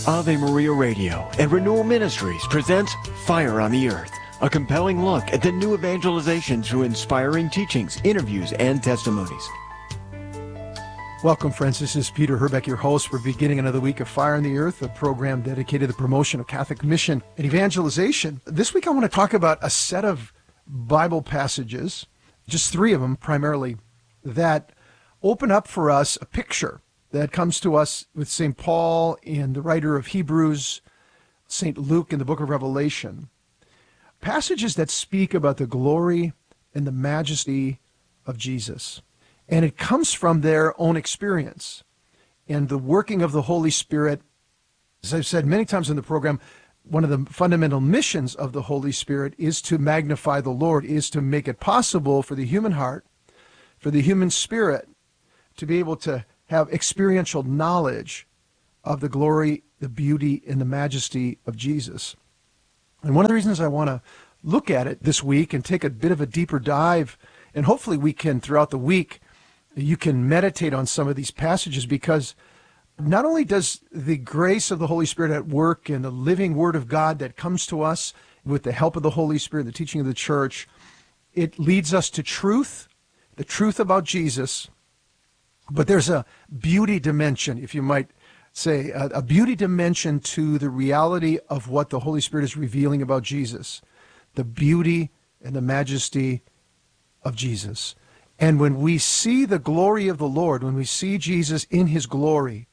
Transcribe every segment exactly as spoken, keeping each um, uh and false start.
Ave Maria Radio and Renewal Ministries presents Fire on the Earth, a compelling look at the new evangelization through inspiring teachings, interviews, and testimonies. Welcome, friends. This is Peter Herbeck, your host. We're beginning another week of Fire on the Earth, a program dedicated to the promotion of Catholic mission and evangelization. This week I want to talk about a set of Bible passages, just three of them primarily, that open up for us a picture that comes to us with Saint Paul and the writer of Hebrews, Saint Luke in the book of Revelation. Passages that speak about the glory and the majesty of Jesus. And it comes from their own experience and the working of the Holy Spirit. As I've said many times in the program, one of the fundamental missions of the Holy Spirit is to magnify the Lord, is to make it possible for the human heart, for the human spirit, to be able to have experiential knowledge of the glory, the beauty, and the majesty of Jesus. And one of the reasons I want to look at it this week and take a bit of a deeper dive, and hopefully we can, throughout the week, you can meditate on some of these passages, because not only does the grace of the Holy Spirit at work and the living Word of God that comes to us with the help of the Holy Spirit, the teaching of the church, it leads us to truth, the truth about Jesus. But there's a beauty dimension, if you might say, a, a beauty dimension to the reality of what the Holy Spirit is revealing about Jesus, the beauty and the majesty of Jesus. And when we see the glory of the Lord, when we see Jesus in his glory,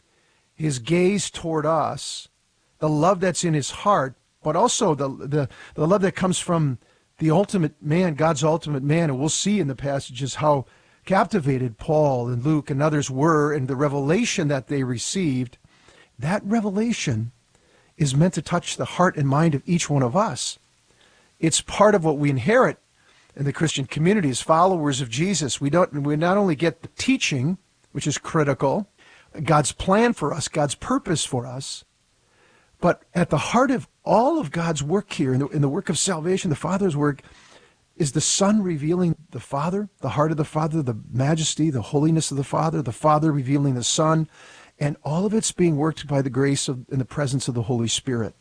his gaze toward us, the love that's in his heart, but also the, the, the love that comes from the ultimate man, God's ultimate man, and we'll see in the passages how captivated Paul and Luke and others were in the revelation that they received. That revelation is meant to touch the heart and mind of each one of us. It's part of what we inherit in the Christian community as followers of Jesus. We don't we not only get the teaching, which is critical, God's plan for us, God's purpose for us, but at the heart of all of God's work here, in the, in the work of salvation, the Father's work, is the Son revealing the Father, the heart of the Father, the majesty, the holiness of the Father, the Father revealing the Son, and all of it's being worked by the grace of, in the presence of the Holy Spirit.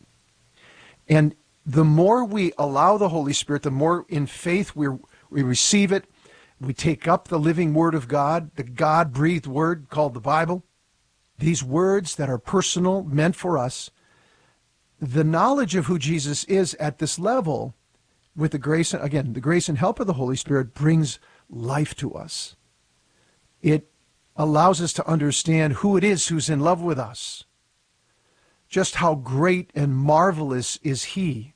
And the more we allow the Holy Spirit, the more in faith we we receive it, we take up the living Word of God, the God-breathed Word called the Bible, these words that are personal, meant for us. The knowledge of who Jesus is at this level, with the grace, again, the grace and help of the Holy Spirit, brings life to us. It allows us to understand who it is who's in love with us. Just how great and marvelous is he.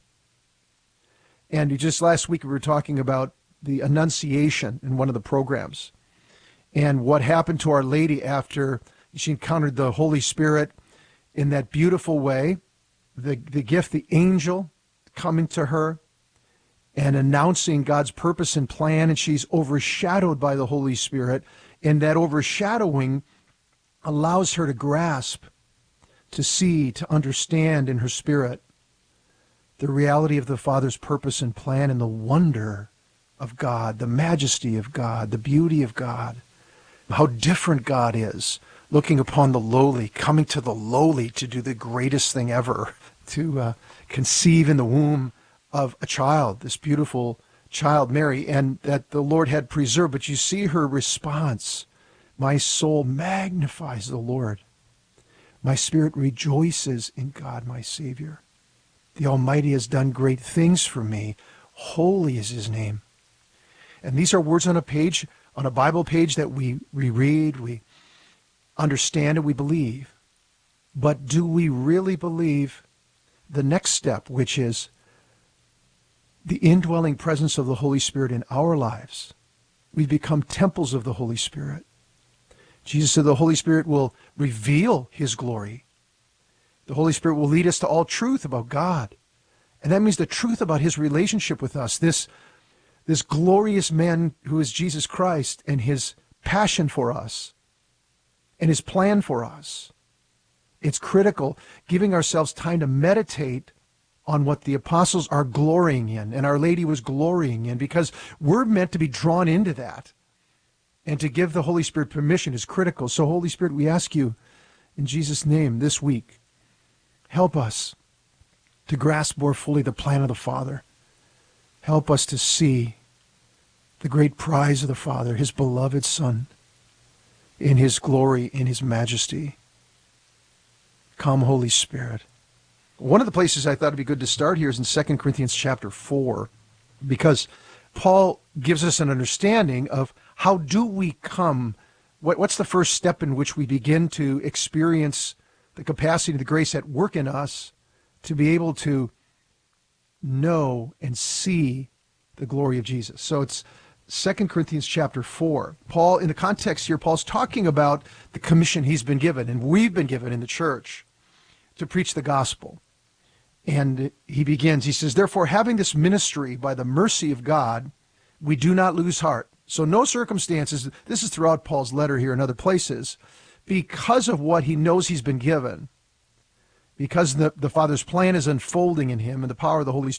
And just last week we were talking about the Annunciation in one of the programs, and what happened to Our Lady after she encountered the Holy Spirit in that beautiful way, the, the gift, the angel coming to her and announcing God's purpose and plan, and she's overshadowed by the Holy Spirit, and that overshadowing allows her to grasp, to see, to understand in her spirit the reality of the Father's purpose and plan, and the wonder of God, the majesty of God, the beauty of God, how different God is, looking upon the lowly, coming to the lowly to do the greatest thing ever, to uh, conceive in the womb of a child, this beautiful child, Mary, and that the Lord had preserved. But you see her response: my soul magnifies the Lord. My spirit rejoices in God, my Savior. The Almighty has done great things for me. Holy is his name. And these are words on a page, on a Bible page that we reread, we understand, and we believe. But do we really believe the next step, which is the indwelling presence of the Holy Spirit in our lives? We become temples of the Holy Spirit. Jesus said the Holy Spirit will reveal his glory. The Holy Spirit will lead us to all truth about God. And that means the truth about his relationship with us, this, this glorious man who is Jesus Christ, and his passion for us, and his plan for us. It's critical, giving ourselves time to meditate on what the apostles are glorying in, and Our Lady was glorying in, because we're meant to be drawn into that. And to give the Holy Spirit permission is critical. So, Holy Spirit, we ask you in Jesus' name this week Help us to grasp more fully the plan of the Father. Help us to see the great prize of the Father, his beloved Son, in his glory, in his majesty. Come, Holy Spirit. One of the places I thought it'd be good to start here is in Second Corinthians chapter four, because Paul gives us an understanding of how do we come, what, what's the first step in which we begin to experience the capacity, the grace at work in us to be able to know and see the glory of Jesus. So it's Second Corinthians chapter four. Paul, in the context here, Paul's talking about the commission he's been given, and we've been given in the church, to preach the gospel. And he begins, he says, therefore, having this ministry by the mercy of God, we do not lose heart. So no circumstances, this is throughout Paul's letter here and other places, because of what he knows he's been given, because the, the Father's plan is unfolding in him and the power of the Holy